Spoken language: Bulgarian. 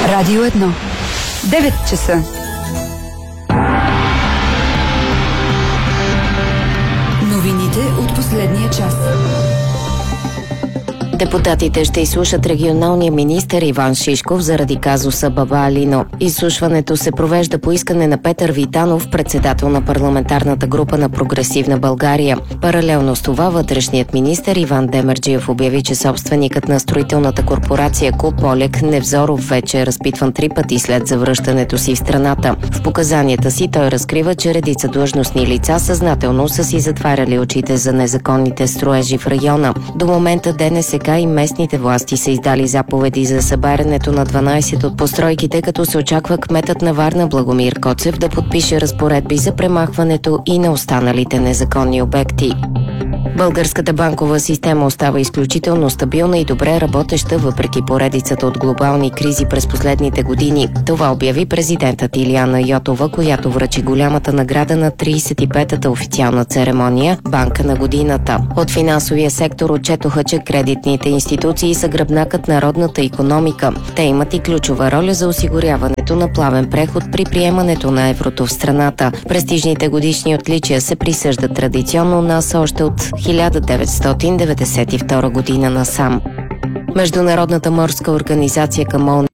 Радио 1. 9 часа. Новините от последния час. Депутатите ще изслушат регионалния министър Иван Шишков заради казуса Баба Алино. Изслушването се провежда по искане на Петър Витанов, председател на парламентарната група на Прогресивна България. Паралелно с това вътрешният министър Иван Демерджиев обяви, че собственикът на строителната корпорация КУП Олег Невзоров вече е разпитван 3 пъти след завръщането си в страната. В показанията си той разкрива, че редица длъжностни лица съзнателно са си затваряли очите за незаконните строежи в района. До момента ДНСК и местните власти са издали заповеди за събарянето на 12 от постройките, като се очаква кметът на Варна Благомир Коцев да подпише разпоредби за премахването и на останалите незаконни обекти. Българската банкова система остава изключително стабилна и добре работеща въпреки поредицата от глобални кризи през последните години. Това обяви президентът Илияна Йотова, която връчи голямата награда на 35-та официална церемония «Банка на годината». От финансовия сектор отчетоха, че кредитните институции са гръбнакът на родната икономика. Те имат и ключова роля за осигуряването на плавен преход при приемането на еврото в страната. Престижните годишни отличия се присъждат традиционно нас още от 1992 година насам. Международната морска организация към ООН